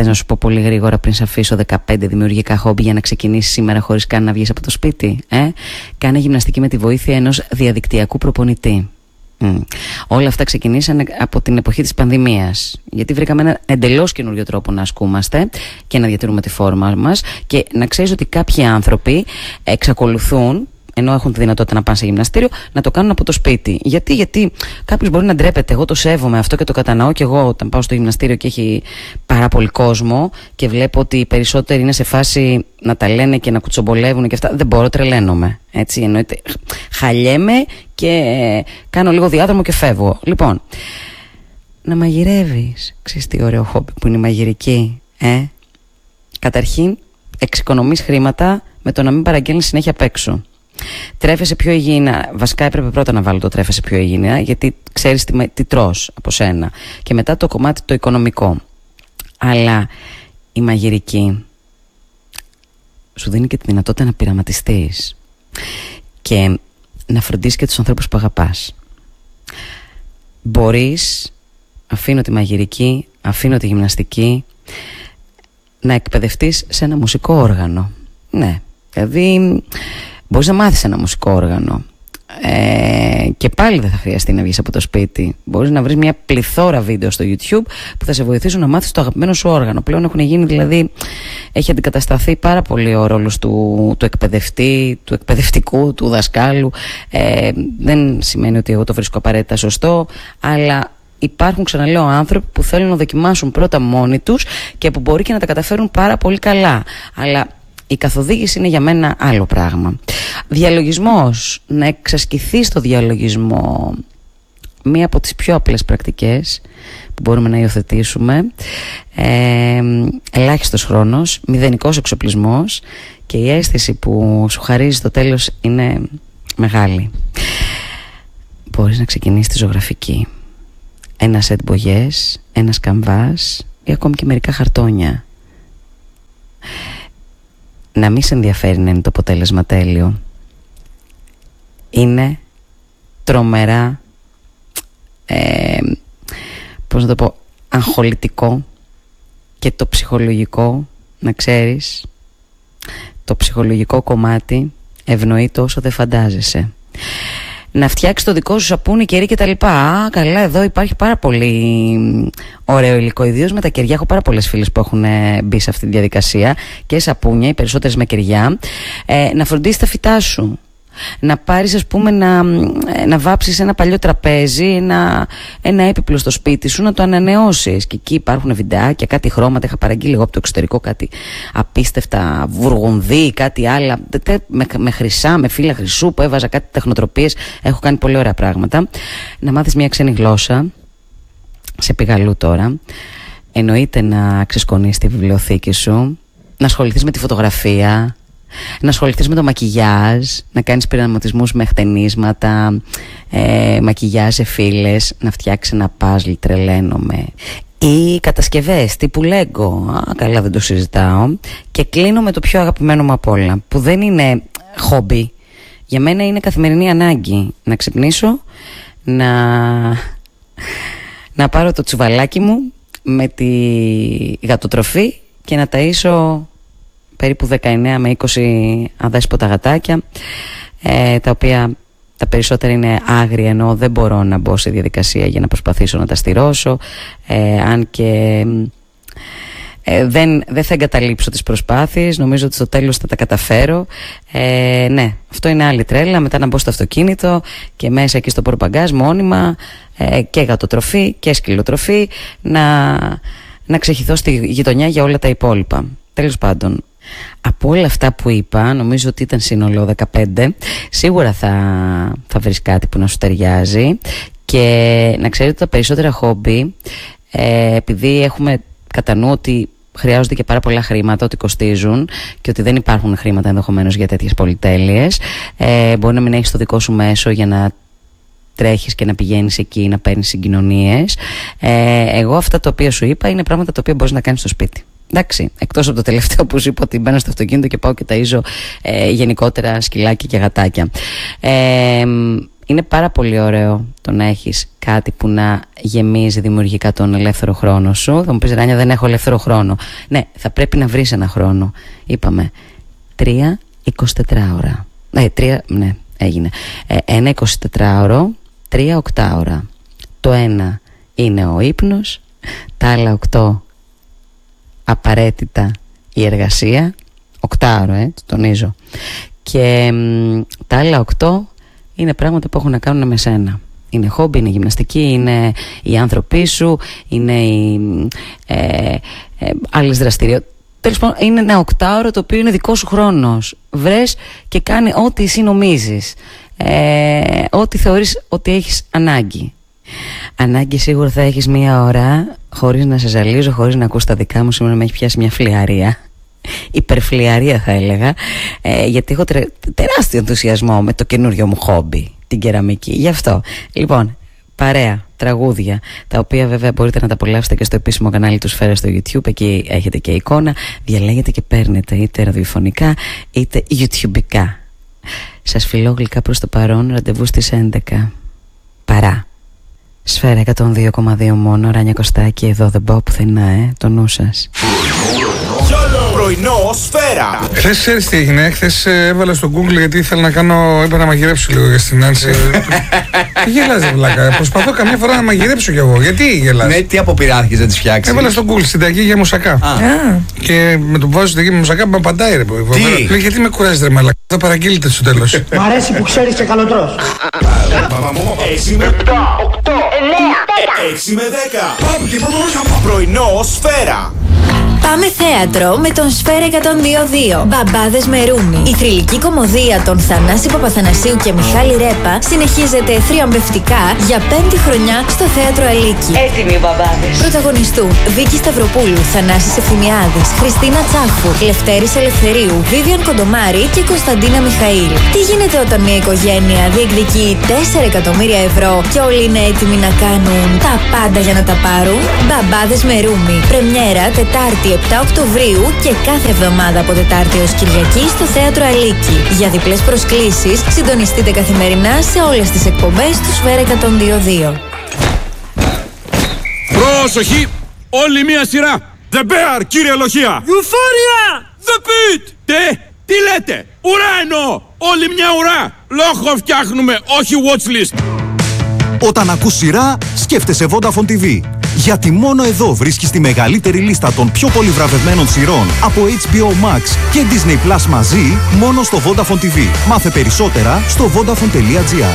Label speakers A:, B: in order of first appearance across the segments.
A: Θες να σου πω πολύ γρήγορα πριν σε αφήσω 15 δημιουργικά χόμπι για να ξεκινήσεις σήμερα χωρίς καν να βγεις από το σπίτι? Κάνε γυμναστική με τη βοήθεια ενός διαδικτυακού προπονητή. Όλα αυτά ξεκινήσαν από την εποχή της πανδημίας, γιατί βρήκαμε ένα εντελώς καινούριο τρόπο να ασκούμαστε και να διατηρούμε τη φόρμα μας. Και να ξέρεις ότι κάποιοι άνθρωποι εξακολουθούν, ενώ έχουν τη δυνατότητα να πάνε σε γυμναστήριο, να το κάνουν από το σπίτι. Γιατί κάποιος μπορεί να ντρέπεται. Εγώ το σέβομαι αυτό και το κατανοώ και εγώ όταν πάω στο γυμναστήριο και έχει πάρα πολύ κόσμο και βλέπω ότι οι περισσότεροι είναι σε φάση να τα λένε και να κουτσομπολεύουν και αυτά. Δεν μπορώ, τρελαίνομαι. Έτσι, εννοείται. Χαλιέμαι και κάνω λίγο διάδρομο και φεύγω. Λοιπόν, να μαγειρεύεις. Ξέρεις τι ωραίο χόμπι που είναι η μαγειρική? Καταρχήν, εξοικονομείς χρήματα με το να μην παραγγέλνεις συνέχεια απ' έξω. Τρέφεσαι πιο υγιεινά. Βασικά έπρεπε πρώτα να βάλω το τρέφεσαι πιο υγιεινά, γιατί ξέρεις τι τρως από σένα. Και μετά το κομμάτι το οικονομικό. Αλλά η μαγειρική σου δίνει και τη δυνατότητα να πειραματιστείς και να φροντίσεις και τους ανθρώπους που αγαπάς. Μπορείς, αφήνω τη μαγειρική, αφήνω τη γυμναστική, να εκπαιδευτείς σε ένα μουσικό όργανο. Ναι, δηλαδή μπορείς να μάθεις ένα μουσικό όργανο και πάλι δεν θα χρειαστεί να βγεις από το σπίτι. Μπορείς να βρεις μια πληθώρα βίντεο στο YouTube που θα σε βοηθήσουν να μάθεις το αγαπημένο σου όργανο. Πλέον έχουν γίνει, δηλαδή έχει αντικατασταθεί πάρα πολύ ο ρόλος του εκπαιδευτή, του εκπαιδευτικού, του δασκάλου. Δεν σημαίνει ότι εγώ το βρίσκω απαραίτητα σωστό, αλλά υπάρχουν, ξαναλέω, άνθρωποι που θέλουν να δοκιμάσουν πρώτα μόνοι τους και που μπορεί και να τα καταφέρουν πάρα πολύ καλά. Αλλά η καθοδήγηση είναι για μένα άλλο πράγμα. Διαλογισμός, να εξασκηθεί στο διαλογισμό, μία από τις πιο απλές πρακτικές που μπορούμε να υιοθετήσουμε. Ελάχιστος χρόνος, μηδενικός εξοπλισμός και η αίσθηση που σου χαρίζει το τέλος είναι μεγάλη. Μπορείς να ξεκινήσεις τη ζωγραφική. Ένα σετ μπογιές, ένας καμβάς ή ακόμη και μερικά χαρτόνια. Να μην σε ενδιαφέρει να είναι το αποτέλεσμα τέλειο. Είναι τρομερά, πώς να το πω, αγχολητικό και το ψυχολογικό, να ξέρεις, το ψυχολογικό κομμάτι ευνοείται όσο δεν φαντάζεσαι. Να φτιάξεις το δικό σου σαπούνι, κερί και τα λοιπά. Καλά, εδώ υπάρχει πάρα πολύ ωραίο υλικό, ιδίως με τα κεριά. Έχω πάρα πολλές φίλες που έχουν μπει σε αυτή τη διαδικασία και σαπούνια, οι περισσότερες με κεριά. Να φροντίσεις τα φυτά σου. Να πάρεις, ας πούμε, να βάψεις ένα παλιό τραπέζι, ένα έπιπλο στο σπίτι σου, να το ανανεώσεις. Και εκεί υπάρχουν βιντεάκια, κάτι χρώματα. Είχα παραγγείλει εγώ από το εξωτερικό κάτι απίστευτα βουργουνδί, κάτι άλλα. Με χρυσά, με φύλλα χρυσού που έβαζα, κάτι τεχνοτροπίες. Έχω κάνει πολύ ωραία πράγματα. Να μάθεις μια ξένη γλώσσα. Σε πηγαλού τώρα. Εννοείται να ξεσκονίσεις τη βιβλιοθήκη σου. Να ασχοληθείς με τη φωτογραφία. Να ασχοληθείς με το μακιγιάζ, να κάνεις πειραματισμούς με χτενίσματα, μακιγιάζ σε φύλλες, να φτιάξεις ένα παζλ, τρελαίνομαι. Ή κατασκευές τύπου Lego, καλά, δεν το συζητάω. Και κλείνω με το πιο αγαπημένο μου απ' όλα, που δεν είναι χόμπι. Για μένα είναι καθημερινή ανάγκη. Να ξυπνήσω, να πάρω το τσουβαλάκι μου με τη γατοτροφή και να ταΐσω περίπου 19 με 20 αδέσποτα γατάκια, τα οποία τα περισσότερα είναι άγρια, ενώ δεν μπορώ να μπω σε διαδικασία για να προσπαθήσω να τα στηρώσω, αν και δεν θα εγκαταλείψω τις προσπάθειες. Νομίζω ότι στο τέλος θα τα καταφέρω. Ναι, αυτό είναι άλλη τρέλα. Μετά να μπω στο αυτοκίνητο και μέσα εκεί στο πορπαγκάζ μόνιμα, και γατοτροφή και σκυλοτροφή, να ξεχυθώ στη γειτονιά για όλα τα υπόλοιπα. Τέλος πάντων, από όλα αυτά που είπα, νομίζω ότι ήταν σύνολο 15, σίγουρα θα βρεις κάτι που να σου ταιριάζει. Και να ξέρετε ότι τα περισσότερα χόμπι, επειδή έχουμε κατά νου ότι χρειάζονται και πάρα πολλά χρήματα, ότι κοστίζουν και ότι δεν υπάρχουν χρήματα ενδεχομένως για τέτοιες πολυτέλειες, μπορεί να μην έχεις το δικό σου μέσο για να τρέχεις και να πηγαίνεις εκεί, να παίρνεις συγκοινωνίες. Εγώ αυτά τα οποία σου είπα είναι πράγματα τα οποία μπορείς να κάνεις στο σπίτι. Εντάξει, εκτός από το τελευταίο που σου είπα, ότι μπαίνω στο αυτοκίνητο και πάω και ταΐζω γενικότερα σκυλάκια και γατάκια. είναι πάρα πολύ ωραίο το να έχεις κάτι που να γεμίζει δημιουργικά τον ελεύθερο χρόνο σου. Θα μου πεις, Ράνια, δεν έχω ελεύθερο χρόνο. Ναι, θα πρέπει να βρεις ένα χρόνο. Είπαμε 3 24 ώρα. Ναι, έγινε. Ένα 24ωρο, 3 8ωρα. Το ένα είναι ο ύπνος, τα άλλα 8 απαραίτητα η εργασία. 8ωρο, το τονίζω. Και τα άλλα 8 είναι πράγματα που έχουν να κάνουν με σένα. Είναι χόμπι, είναι γυμναστική, είναι οι άνθρωποι σου, είναι οι άλλες δραστηριότητες. Τέλος πάντων, είναι ένα 8ωρο το οποίο είναι δικό σου χρόνος. Βρες και κάνει ό,τι εσύ νομίζεις, ό,τι θεωρείς ότι έχεις ανάγκη. Ανάγκη σίγουρα θα έχεις 1 ώρα, χωρίς να σε ζαλίζω, χωρίς να ακούς τα δικά μου. Σήμερα με έχει πιάσει μια φλιαρία, υπερφλιαρία θα έλεγα, γιατί έχω τεράστιο ενθουσιασμό με το καινούριο μου χόμπι, την κεραμική. Γι' αυτό, λοιπόν, παρέα, τραγούδια, τα οποία βέβαια μπορείτε να τα απολαύσετε και στο επίσημο κανάλι του Σφαίρα στο YouTube. Εκεί έχετε και εικόνα, διαλέγετε και παίρνετε είτε ραδιοφωνικά είτε YouTubeικά. Σας φιλώ γλυκά προς το παρόν, ραντεβού στις 11. Παρά. Σφαίρα 102,2 μόνο, Ράνια Κωστάκη, εδώ δεν πάω πουθενά, το νου σας.
B: Πρωινό Σφαίρα.
C: Χθες ξέρεις τι έγινε, χθες έβαλα στο Google γιατί ήθελα να κάνω, είπα να μαγειρέψω λίγο για στην Νάνση. Τι γελάς βλάκα, προσπαθώ καμιά φορά να μαγειρέψω κι εγώ, γιατί γελάς?
D: Ναι, τι αποπειράθηκες να τις φτιάξεις?
C: Έβαλα στο Google συνταγή για μουσακά. Και με το που βάζω συνταγή με μουσακά με απαντάει ρε. Λέει γιατί με κουράζεις ρε μαλάκα, θα παραγγείλετε στο τέλος.
E: Μ' αρέσει που ξέρεις και καλοτρός.
B: 6 με 8, 8, 9, 6 με 10. Πρωινό Σφαίρα.
F: Πάμε θέατρο με τον Σφαίρα 102-2. Μπαμπάδες με ρούμι. Η θρυλική κομμωδία των Θανάση Παπαθανασίου και Μιχάλη Ρέπα συνεχίζεται θριαμβευτικά για 5η χρονιά στο θέατρο Αλίκη.
G: Έτοιμοι οι μπαμπάδες.
F: Πρωταγωνιστούν Βίκη Σταυροπούλου, Θανάσης Ευθυμιάδης, Χριστίνα Τσάφου, Λευτέρης Ελευθερίου, Βίβιαν Κοντομάρη και Κωνσταντίνα Μιχαήλ. Τι γίνεται όταν μια οικογένεια διεκδικεί 4 εκατομμύρια ευρώ και όλοι είναι έτοιμοι να κάνουν τα πάντα για να τα πάρουν? Μπαμπάδες με ρούμι. Πρεμιέρα Τετάρτη 7 Οκτωβρίου και κάθε εβδομάδα από Τετάρτη ως Κυριακή στο θέατρο Αλίκη. Για διπλές προσκλήσεις συντονιστείτε καθημερινά σε όλες τις εκπομπές του Σφαίρα 102-2.
H: Πρόσοχη! Όλη μία σειρά!
B: The Bear, κύριε Λοχεία!
H: Euphoria! The Pit! Τι λέτε! Ουρά εννοώ! Όλη μια ουρά! Λόγο φτιάχνουμε, όχι watchlist!
I: Όταν ακούς σειρά, σκέφτεσαι Vodafone TV. Γιατί μόνο εδώ βρίσκεις τη μεγαλύτερη λίστα των πιο πολύ βραβευμένων σειρών από HBO Max και Disney Plus μαζί, μόνο στο Vodafone TV. Μάθε περισσότερα στο vodafone.gr.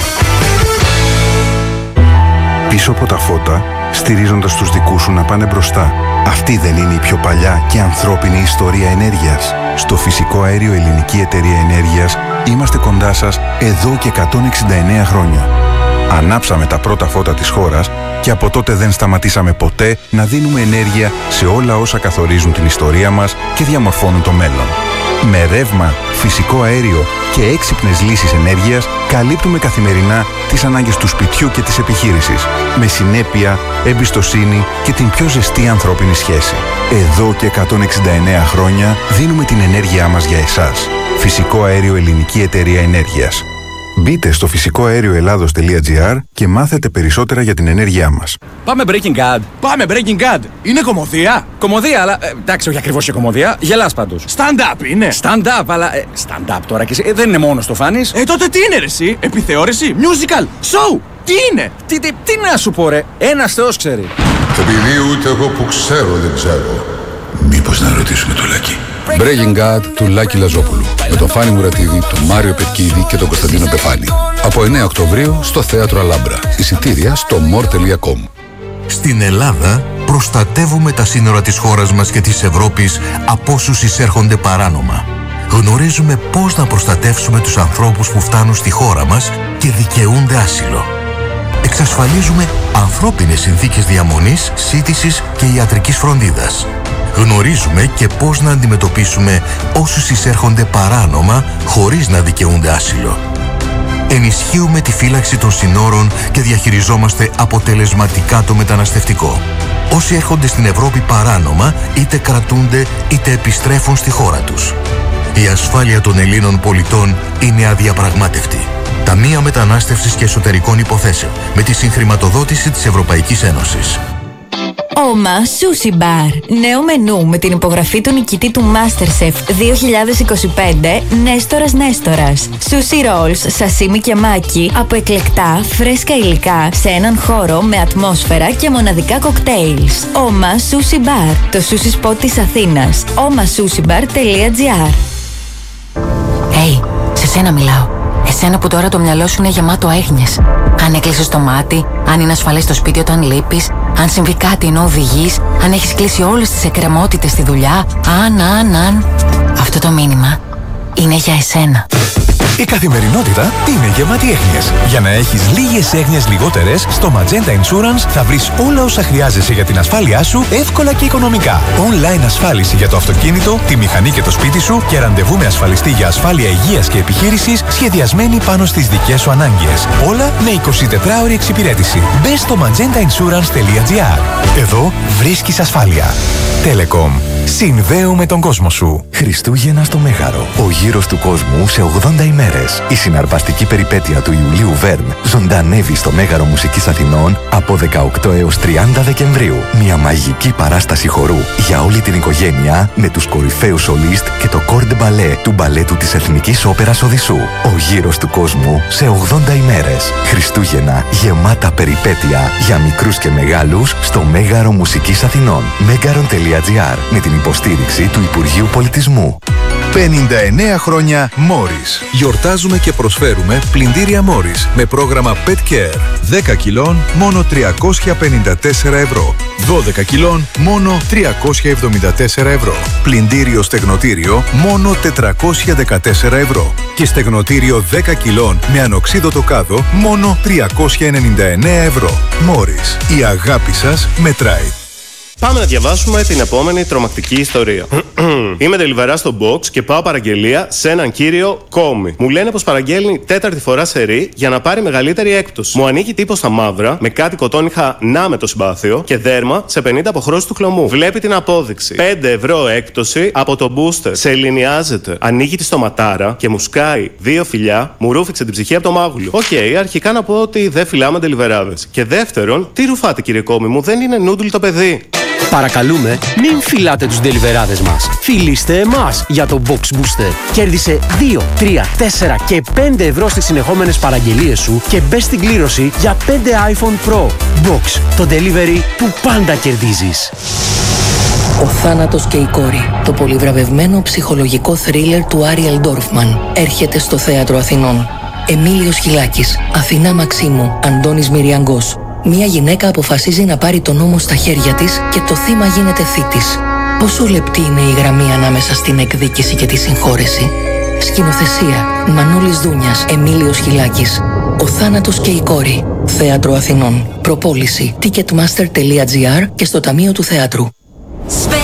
J: Πίσω από τα φώτα, στηρίζοντας τους δικούς σου να πάνε μπροστά. Αυτή δεν είναι η πιο παλιά και ανθρώπινη ιστορία ενέργειας? Στο Φυσικό Αέριο Ελληνική Εταιρεία Ενέργειας είμαστε κοντά σας εδώ και 169 χρόνια. Ανάψαμε τα πρώτα φώτα της χώρας και από τότε δεν σταματήσαμε ποτέ να δίνουμε ενέργεια σε όλα όσα καθορίζουν την ιστορία μας και διαμορφώνουν το μέλλον. Με ρεύμα, φυσικό αέριο και έξυπνες λύσεις ενέργειας καλύπτουμε καθημερινά τις ανάγκες του σπιτιού και της επιχείρησης. Με συνέπεια, εμπιστοσύνη και την πιο ζεστή ανθρώπινη σχέση. Εδώ και 169 χρόνια δίνουμε την ενέργειά μας για εσάς. Φυσικό Αέριο Ελληνική Εταιρεία Ενέργειας. Μπείτε στο φυσικοαέρioελλάδος.gr και μάθετε περισσότερα για την ενέργειά μας.
D: Πάμε Breaking Bad. Πάμε Breaking Bad. Είναι κομμωδία. Κομμωδία, αλλά εντάξει, όχι ακριβώς και κομμωδία. Γελάς πάντως.
H: Stand-up είναι.
D: Stand-up, αλλά. Stand-up τώρα και εσύ. Δεν είναι μόνο το φάνης.
H: Τότε τι είναι ρε εσύ? Επιθεώρηση? Musical? Show? Τι είναι?
D: Τι να σου πω ρε. Ένας Θεός ξέρει.
K: Επειδή ούτε εγώ που ξέρω δεν ξέρω. Μήπως να ρωτήσουμε το Λάκη.
J: Breaking Bad του Λάκη Λαζόπουλου. Με τον Φάνη Μουρατίδη, τον Μάριο Πετκίδη και τον Κωνσταντίνο Πεφάνη. Από 9 Οκτωβρίου στο θέατρο Αλάμπρα. Εισιτήρια στο more.com.
I: Στην Ελλάδα προστατεύουμε τα σύνορα της χώρας μας και της Ευρώπης από όσους εισέρχονται παράνομα. Γνωρίζουμε πώς να προστατεύσουμε τους ανθρώπους που φτάνουν στη χώρα μας και δικαιούνται άσυλο. Εξασφαλίζουμε ανθρώπινες συνθήκες διαμονής, σύντησης και ιατρικής φροντίδας. Γνωρίζουμε και πώς να αντιμετωπίσουμε όσους εισέρχονται παράνομα χωρίς να δικαιούνται άσυλο. Ενισχύουμε τη φύλαξη των συνόρων και διαχειριζόμαστε αποτελεσματικά το μεταναστευτικό. Όσοι έρχονται στην Ευρώπη παράνομα είτε κρατούνται είτε επιστρέφουν στη χώρα τους. Η ασφάλεια των Ελλήνων πολιτών είναι αδιαπραγμάτευτη. Ταμεία Μετανάστευσης και Εσωτερικών Υποθέσεων με τη συγχρηματοδότηση της Ευρωπαϊκής Ένωσης.
F: Oma Sushi Bar. Νέο μενού με την υπογραφή του νικητή του MasterChef 2025, Νέστορας. Sushi rolls, σασίμι και μάκι από εκλεκτά, φρέσκα υλικά σε έναν χώρο με ατμόσφαιρα και μοναδικά κοκτέιλς. Oma Sushi Bar. Το sushi spot της Αθήνας. omasushibar.gr.
G: Hey, σε σένα μιλάω. Εσένα που τώρα το μυαλό σου είναι γεμάτο έγνοιες. Αν έκλεισες το μάτι, αν είναι ασφαλές στο σπίτι όταν λείπεις, αν συμβεί κάτι ενώ οδηγείς, αν έχεις κλείσει όλες τις εκκρεμότητες στη δουλειά, αν. Αυτό το μήνυμα είναι για εσένα.
L: Η καθημερινότητα είναι γεμάτη έγνοιες. Για να έχεις λίγες έγνοιες λιγότερες, στο Magenta Insurance θα βρεις όλα όσα χρειάζεσαι για την ασφάλειά σου εύκολα και οικονομικά. Online ασφάλιση για το αυτοκίνητο, τη μηχανή και το σπίτι σου και ραντεβού με ασφαλιστή για ασφάλεια υγείας και επιχείρησης σχεδιασμένη πάνω στις δικές σου ανάγκες. Όλα με 24ωρη εξυπηρέτηση. Μπες στο magentainsurance.gr. Εδώ βρίσκεις ασφάλεια. Telecom. Συνδέουμε τον κόσμο σου.
M: Χριστούγεννα στο Μέγαρο. Ο γύρος του κόσμου σε 80 ημέρες. Η συναρπαστική περιπέτεια του Ιουλίου Βέρν ζωντανεύει στο Μέγαρο Μουσικής Αθηνών από 18 έως 30 Δεκεμβρίου. Μια μαγική παράσταση χορού για όλη την οικογένεια με τους κορυφαίους σολίστ και το κορ ντε μπαλέ του μπαλέτου της Εθνικής Όπερας Οδυσσού. Ο γύρος του κόσμου σε 80 ημέρες. Χριστούγεννα γεμάτα περιπέτεια για μικρούς και μεγάλους στο Μέγαρο Μουσικής Αθηνών. Megaron.gr με την υποστήριξη του Υπουργείου Πολιτισμού.
J: 59 χρόνια Morris. Γιορτάζουμε και προσφέρουμε πλυντήρια Morris με πρόγραμμα Pet Care. 10 κιλών μόνο 354 ευρώ. 12 κιλών μόνο 374 ευρώ. Πλυντήριο στεγνοτήριο μόνο 414 ευρώ. Και στεγνοτήριο 10 κιλών με ανοξίδωτο κάδο μόνο 399 ευρώ. Morris. Η αγάπη σας μετράει.
N: Πάμε να διαβάσουμε την επόμενη τρομακτική ιστορία. Είμαι delivery στο box και πάω παραγγελία σε έναν κύριο Κόμι. Μου λένε πως παραγγέλνει τέταρτη φορά σερί για να πάρει μεγαλύτερη έκπτωση. Μου ανοίγει τύπος στα μαύρα με κάτι κοτόνιχα να με το συμπάθειο και δέρμα σε 50 αποχρώσεις του χλωμού. Βλέπει την απόδειξη. 5 ευρώ έκπτωση από το booster. Σε ελληνιάζεται. Ανοίγει τη στοματάρα και μου σκάει 2 φιλιά, μου ρούφηξε την ψυχή από το μάγουλο. Αρχικά να πω ότι δεν φυλάμε deliverάδες. Και δεύτερον, τι ρουφάτε κύριε Κόμι μου, δεν είναι νούντουλ το παιδί.
O: Παρακαλούμε, μην φυλάτε τους ντελιβεράδες μας. Φιλήστε εμάς για το Box Booster. Κέρδισε 2, 3, 4 και 5 ευρώ στις συνεχόμενες παραγγελίες σου και μπες στην κλήρωση για 5 iPhone Pro. Box, το delivery που πάντα κερδίζεις.
P: Ο θάνατος και η κόρη. Το πολυβραβευμένο ψυχολογικό θρίλερ του Άριελ Ντόρφμαν έρχεται στο Θέατρο Αθηνών. Εμίλιος Χιλάκης, Αθηνά Μαξίμου, Αντώνης Μυριαγκός. Μια γυναίκα αποφασίζει να πάρει τον νόμο στα χέρια της και το θύμα γίνεται θήτης. Πόσο λεπτή είναι η γραμμή ανάμεσα στην εκδίκηση και τη συγχώρεση. Σκηνοθεσία Μανώλης Δούνιας, Εμίλιος Χιλάκης. Ο θάνατος και η κόρη. Θέατρο Αθηνών. Προπόληση Ticketmaster.gr και στο Ταμείο του Θεάτρου.